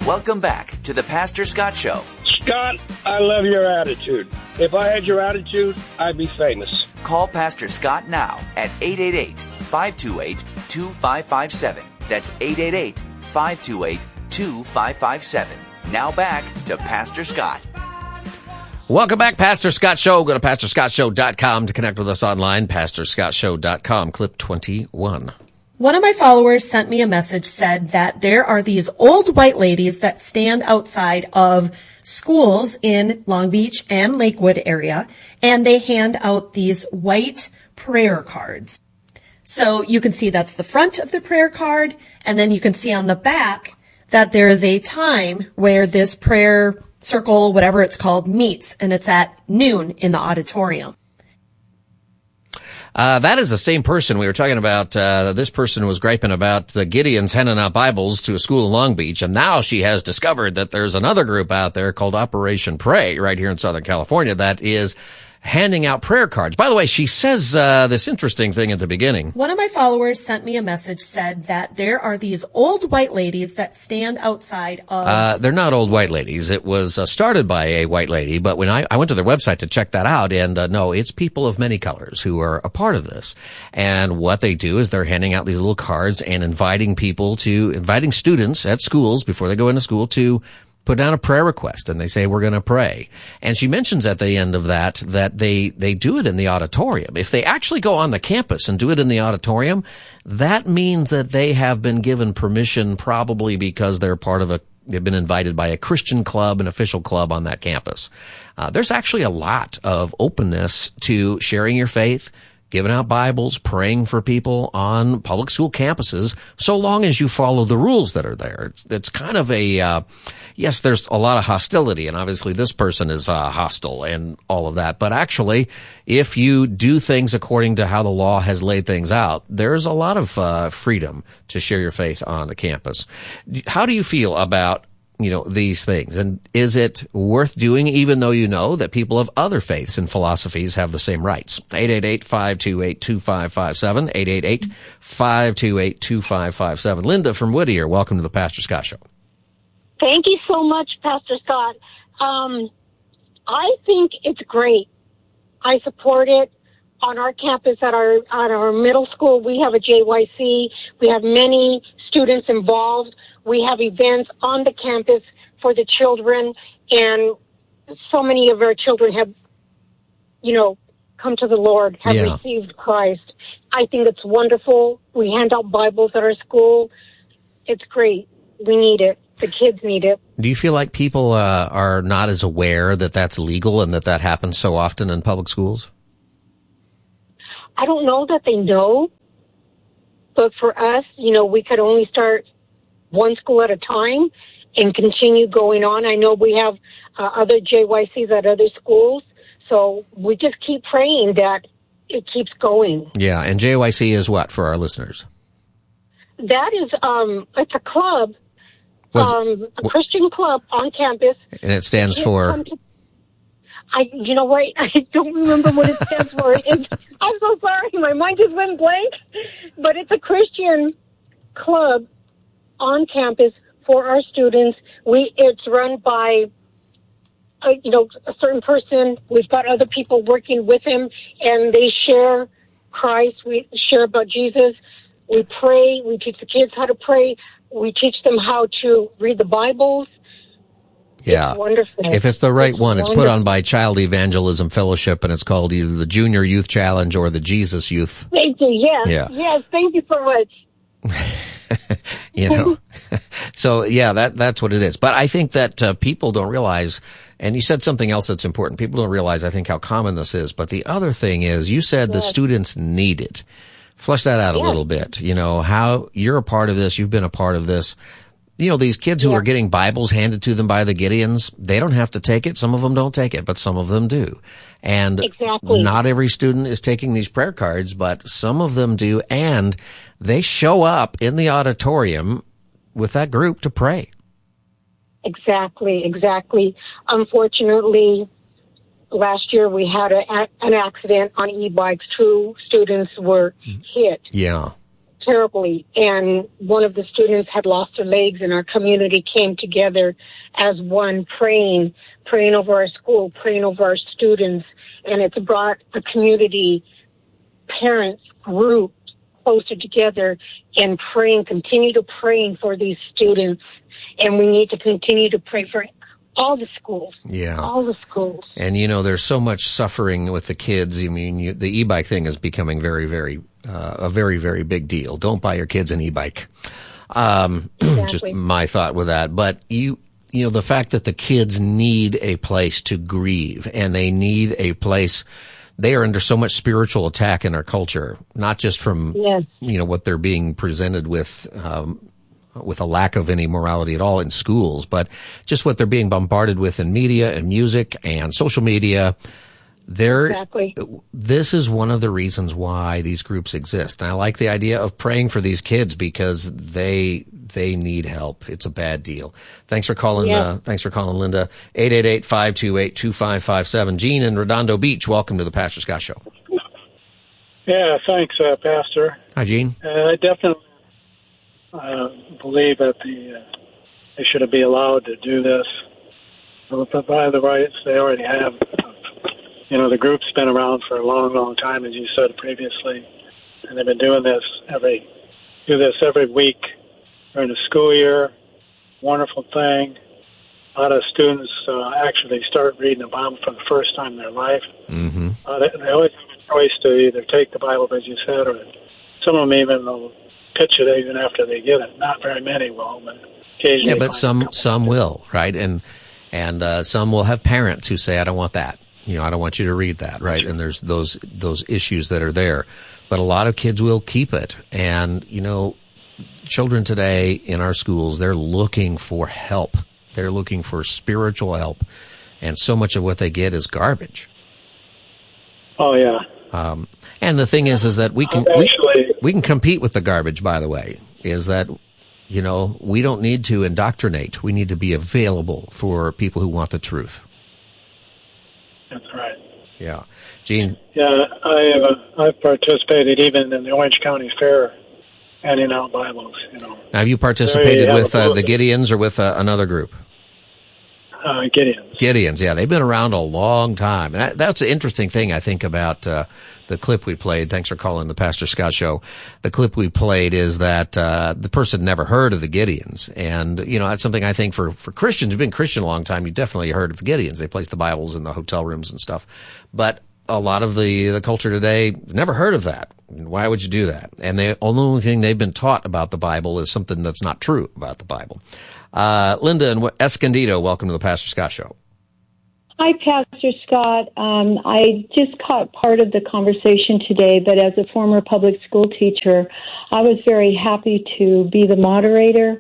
Welcome back to the Pastor Scott Show. Scott, I love your attitude. If I had your attitude, I'd be famous. Call Pastor Scott now at 888-528-2557. That's 888-528-2557. Now back to Pastor Scott. Welcome back, Pastor Scott Show. Go to PastorScottShow.com to connect with us online. PastorScottShow.com, clip 21. One of my followers sent me a message, said that there are these old white ladies that stand outside of schools in Long Beach and Lakewood area, and they hand out these white prayer cards. So you can see that's the front of the prayer card, and then you can see on the back that there is a time where this prayer circle, whatever it's called, meets, and it's at noon in the auditorium. That is the same person we were talking about. This person was griping about the Gideons handing out Bibles to a school in Long Beach, and now she has discovered that there's another group out there called Operation Pray right here in Southern California that is handing out prayer cards. By the way, she says this interesting thing at the beginning. One of my followers sent me a message, said that there are these old white ladies that stand outside of... They're not old white ladies. It was started by a white lady, but when I went to their website to check that out, and no, it's people of many colors who are a part of this. And what they do is they're handing out these little cards and inviting students at schools before they go into school to put down a prayer request, and they say, we're going to pray. And she mentions at the end of that they do it in the auditorium. If they actually go on the campus and do it in the auditorium, that means that they have been given permission, probably because they've been invited by a Christian club, an official club on that campus. There's actually a lot of openness to sharing your faith, giving out Bibles, praying for people on public school campuses, so long as you follow the rules that are there. It's kind of yes, there's a lot of hostility, and obviously this person is hostile and all of that. But actually, if you do things according to how the law has laid things out, there's a lot of freedom to share your faith on the campus. How do you feel about these things? And is it worth doing, even though you know that people of other faiths and philosophies have the same rights? 888-528-2557, 888-528-2557. Linda from Whittier, welcome to the Pastor Scott Show. Thank you so much, Pastor Scott. I think it's great. I support it. On our campus at our middle school, we have a JYC. We have many students involved. We have events on the campus for the children, and so many of our children have, come to the Lord, have received Christ. I think it's wonderful. We hand out Bibles at our school. It's great. We need it. The kids need it. Do you feel like people are not as aware that that's legal and that happens so often in public schools? I don't know that they know, but for us, we could only start one school at a time and continue going on. I know we have other JYCs at other schools, so we just keep praying that it keeps going. Yeah, and JYC is what for our listeners? That is, it's a club, a Christian club on campus. And it stands for? You know what? I don't remember what it stands for. I'm so sorry. My mind just went blank. But it's a Christian club on campus for our students. It's run by, a certain person. We've got other people working with him, and they share Christ. We share about Jesus. We pray. We teach the kids how to pray. We teach them how to read the Bibles. Yeah. It's wonderful. If it's the right one, it's put on by Child Evangelism Fellowship, and it's called either the Junior Youth Challenge or the Jesus Youth. Thank you. Yes. Yeah. Yes. Thank you so much. So yeah, that's what it is. But I think that people don't realize, and you said something else that's important. People don't realize, I think, how common this is. But the other thing is, you said the students need it. Flesh that out a little bit. How you're a part of this. You've been a part of this. These kids who are getting Bibles handed to them by the Gideons, they don't have to take it. Some of them don't take it, but some of them do. And not every student is taking these prayer cards, but some of them do. And they show up in the auditorium with that group to pray. Exactly. Unfortunately, last year we had an accident on e-bikes. 2 students were hit. Yeah. terribly, and one of the students had lost her legs, and our community came together as one, praying over our school, praying over our students, and it's brought a community parents group closer together and continue to praying for these students, and we need to continue to pray for all the schools. Yeah. All the schools. And, there's so much suffering with the kids. I mean, the e-bike thing is becoming very, very, a very, very big deal. Don't buy your kids an e-bike. Exactly. Just my thought with that. But the fact that the kids need a place to grieve, and they need a place, they are under so much spiritual attack in our culture, not just from, what they're being presented with a lack of any morality at all in schools, but just what they're being bombarded with in media and music and social media. Exactly. This is one of the reasons why these groups exist. And I like the idea of praying for these kids because they need help. It's a bad deal. Thanks for calling. Thanks for calling, Linda. 888-528-2557. Gene in Redondo Beach. Welcome to the Pastor Scott Show. Yeah, thanks, Pastor. Hi, Gene. I definitely believe that they should be allowed to do this. But by the rights, they already have. The group's been around for a long, long time, as you said previously, and they've been doing this every week during the school year. Wonderful thing. A lot of students actually start reading the Bible for the first time in their life. Mm-hmm. They always have a choice to either take the Bible, as you said, or some of them even will pitch it even after they get it. Not very many will, but occasionally. Yeah, but some will, right? And some will have parents who say, "I don't want that. I don't want you to read that," right? And there's those issues that are there. But a lot of kids will keep it. And, children today in our schools, they're looking for help. They're looking for spiritual help. And so much of what they get is garbage. Oh, yeah. And the thing is that we can compete with the garbage, by the way, is that, we don't need to indoctrinate. We need to be available for people who want the truth. That's right. Yeah. Gene? Yeah, I've participated even in the Orange County Fair, handing out Bibles, Now, have you participated with the Gideons or with another group? Gideons, yeah. They've been around a long time. That's an interesting thing, I think, about the clip we played. Thanks for calling the Pastor Scott Show. The clip we played is that the person never heard of the Gideons. And, that's something I think for Christians who've been Christian a long time, you definitely heard of the Gideons. They place the Bibles in the hotel rooms and stuff. But a lot of the culture today never heard of that. Why would you do that? And the only thing they've been taught about the Bible is something that's not true about the Bible. Linda in Escondido, welcome to the Pastor Scott Show. Hi, Pastor Scott. I just caught part of the conversation today, but as a former public school teacher, I was very happy to be the moderator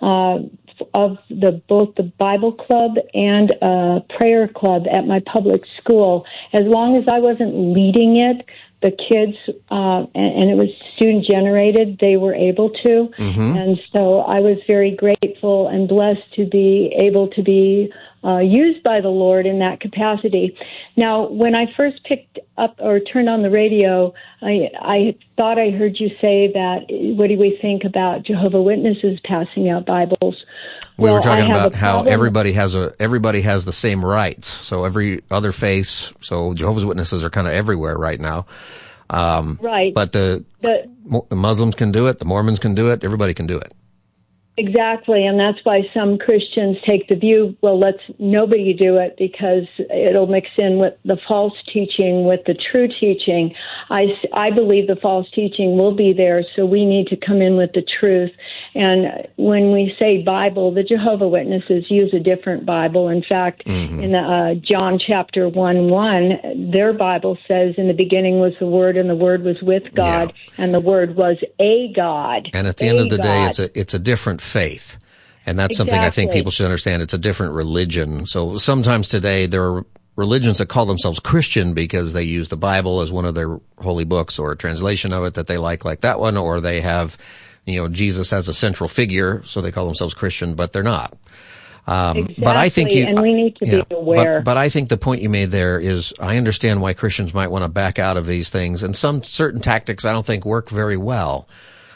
of both the Bible club and prayer club at my public school. As long as I wasn't leading it, the kids, and it was student generated, they were able to. Mm-hmm. And so I was very grateful and blessed to be able to be used by the Lord in that capacity. Now, when I first picked up or turned on the radio, I thought I heard you say that, what do we think about Jehovah's Witnesses passing out Bibles? We were talking about how everybody has the same rights. So every other faith, so Jehovah's Witnesses are kind of everywhere right now. Right. But the Muslims can do it, the Mormons can do it, everybody can do it. Exactly, and that's why some Christians take the view, well, let's nobody do it because it'll mix in with the false teaching with the true teaching. I believe the false teaching will be there, so we need to come in with the truth. And when we say Bible, the Jehovah's Witnesses use a different Bible. In fact, in John chapter 1:1, their Bible says, in the beginning was the Word, and the Word was with God, and the Word was a God. And at the end of the day, it's a different faith. And that's something I think people should understand. It's a different religion. So sometimes today there are religions that call themselves Christian because they use the Bible as one of their holy books or a translation of it that they like that one, or they have, Jesus as a central figure, so they call themselves Christian, but they're not. Exactly. But I think and we need to be aware. But I think the point you made there is, I understand why Christians might want to back out of these things, and some certain tactics I don't think work very well.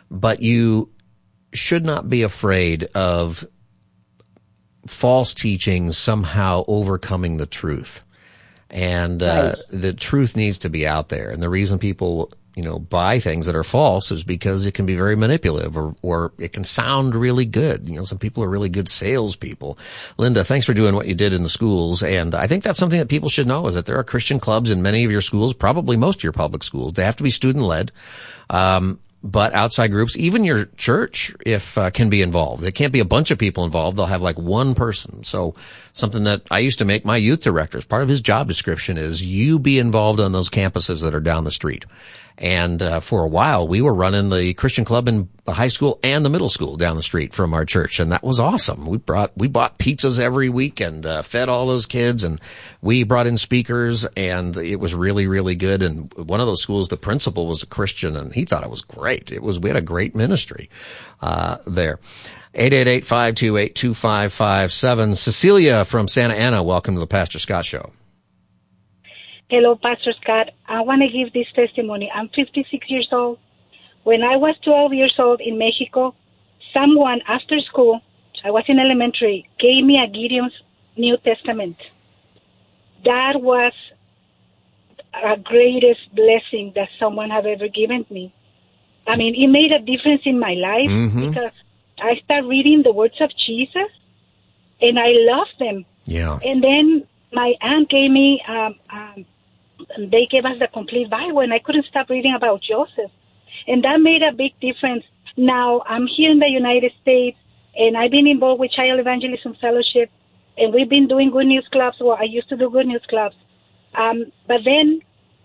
but you should not be afraid of false teachings somehow overcoming the truth. And the truth needs to be out there. And the reason people, buy things that are false is because it can be very manipulative or it can sound really good. Some people are really good salespeople. Linda, thanks for doing what you did in the schools. And I think that's something that people should know, is that there are Christian clubs in many of your schools, probably most of your public schools. They have to be student-led. But outside groups, even your church, can be involved. There can't be a bunch of people involved. They'll have like one person. So something that I used to make my youth directors, part of his job description is you be involved on those campuses that are down the street. And for a while, we were running the Christian club in the high school and the middle school down the street from our church, and that was awesome. We bought pizzas every week and fed all those kids, and we brought in speakers, and it was really, really good. And one of those schools, the principal was a Christian, and he thought it was great. We had a great ministry there. 888-528-2557. Cecilia from Santa Ana, welcome to the Pastor Scott Show. Hello, Pastor Scott. I want to give this testimony. I'm 56 years old. When I was 12 years old in Mexico, someone after school, I was in elementary, gave me a Gideon's New Testament. That was a greatest blessing that someone have ever given me. I mean, it made a difference in my life because I started reading the words of Jesus, and I loved them. Yeah. And then my aunt gave me, they gave us the complete Bible, and I couldn't stop reading about Joseph. And that made a big difference. Now, I'm here in the United States, and I've been involved with Child Evangelism Fellowship, and we've been doing Good News Clubs. Well, I used to do Good News Clubs. But then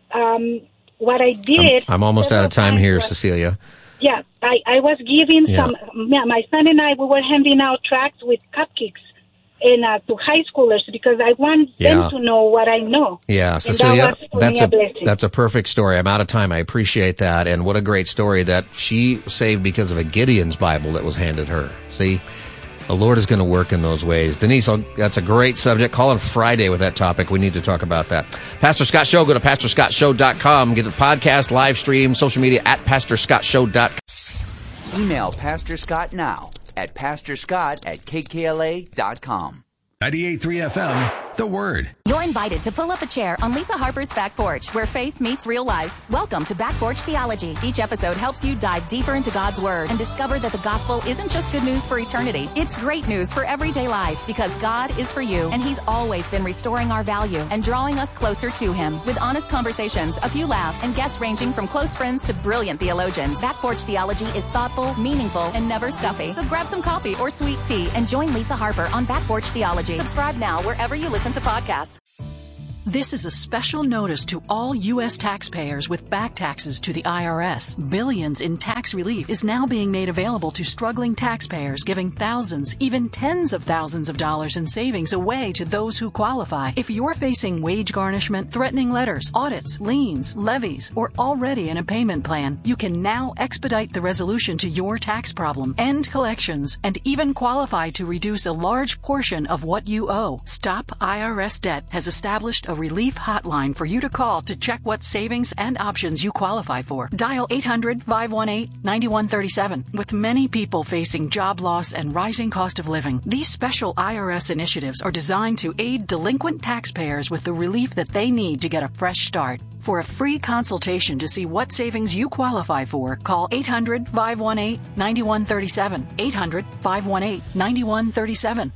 what I did... I'm almost out of time here, Cecilia. Yeah, I was giving my son and I, we were handing out tracts with cupcakes and to high schoolers because I want them to know what I know. Yeah, Cecilia, that's a perfect story. I'm out of time. I appreciate that. And what a great story that she saved because of a Gideon's Bible that was handed her. See, the Lord is going to work in those ways. Denise, that's a great subject. Call on Friday with that topic. We need to talk about that. Pastor Scott Show, go to PastorScottShow.com. Get the podcast, live stream, social media at PastorScottShow.com. Email Pastor Scott now at pastorscott@kkla.com. 98.3 FM, The Word. You're invited to pull up a chair on Lisa Harper's Back Porch, where faith meets real life. Welcome to Back Porch Theology. Each episode helps you dive deeper into God's Word and discover that the gospel isn't just good news for eternity. It's great news for everyday life because God is for you, and He's always been restoring our value and drawing us closer to Him. With honest conversations, a few laughs, and guests ranging from close friends to brilliant theologians, Back Porch Theology is thoughtful, meaningful, and never stuffy. So grab some coffee or sweet tea and join Lisa Harper on Back Porch Theology. Subscribe now wherever you listen to podcasts. This is a special notice to all U.S. taxpayers with back taxes to the IRS. Billions in tax relief is now being made available to struggling taxpayers, giving thousands, even tens of thousands of dollars in savings away to those who qualify. If you're facing wage garnishment, threatening letters, audits, liens, levies, or already in a payment plan, you can now expedite the resolution to your tax problem, end collections, and even qualify to reduce a large portion of what you owe. Stop IRS Debt has established a relief hotline for you to call to check what savings and options you qualify for. Dial 800-518-9137. With many people facing job loss and rising cost of living, these special IRS initiatives are designed to aid delinquent taxpayers with the relief that they need to get a fresh start. For a free consultation to see what savings you qualify for, call 800-518-9137. 800-518-9137.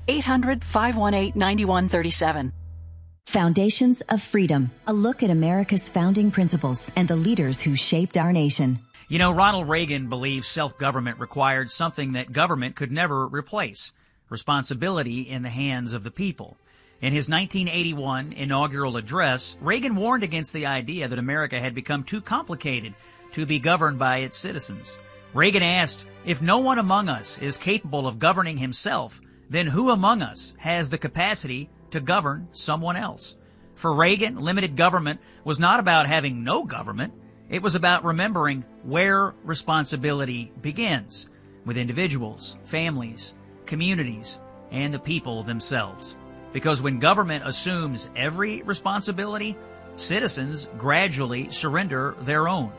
800-518-9137. Foundations of Freedom, a look at America's founding principles and the leaders who shaped our nation. You know, Ronald Reagan believed self-government required something that government could never replace: responsibility in the hands of the people. In his 1981 inaugural address, Reagan warned against the idea that America had become too complicated to be governed by its citizens. Reagan asked, if no one among us is capable of governing himself, then who among us has the capacity to govern someone else? For Reagan, limited government was not about having no government. It was about remembering where responsibility begins, with individuals, families, communities, and the people themselves. Because when government assumes every responsibility, citizens gradually surrender their own.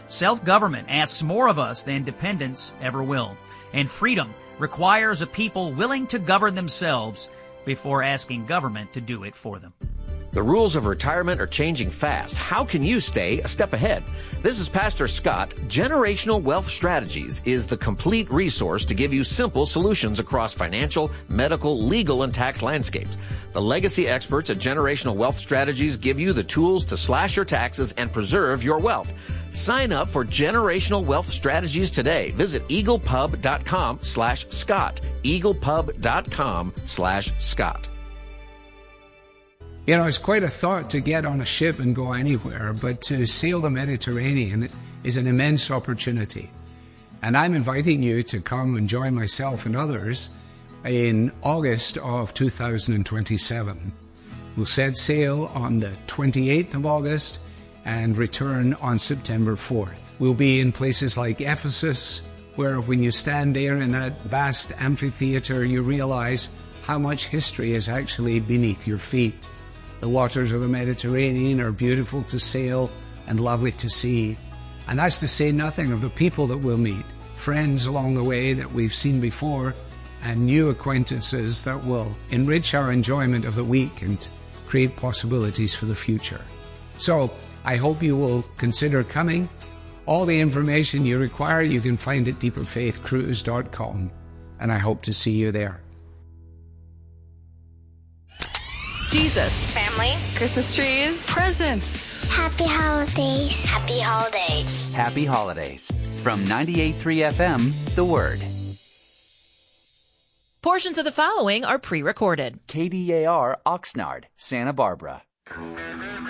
Self-government asks more of us than dependence ever will. And freedom requires a people willing to govern themselves before asking government to do it for them. The rules of retirement are changing fast. How can you stay a step ahead? This is Pastor Scott. Generational Wealth Strategies is the complete resource to give you simple solutions across financial, medical, legal, and tax landscapes. The legacy experts at Generational Wealth Strategies give you the tools to slash your taxes and preserve your wealth. Sign up for Generational Wealth Strategies today. Visit eaglepub.com/Scott. eaglepub.com/Scott. You know, it's quite a thought to get on a ship and go anywhere, but to sail the Mediterranean is an immense opportunity. And I'm inviting you to come and join myself and others in August of 2027. We'll set sail on the 28th of August and return on September 4th. We'll be in places like Ephesus, where when you stand there in that vast amphitheater, you realize how much history is actually beneath your feet. The waters of the Mediterranean are beautiful to sail and lovely to see. And that's to say nothing of the people that we'll meet, friends along the way that we've seen before, and new acquaintances that will enrich our enjoyment of the week and create possibilities for the future. So I hope you will consider coming. All the information you require you can find at deeperfaithcruise.com, and I hope to see you there. Jesus, family, Christmas trees, presents. Happy holidays. Happy holidays. Happy holidays. From 98.3 FM, The Word. Portions of the following are pre-recorded. KDAR Oxnard, Santa Barbara.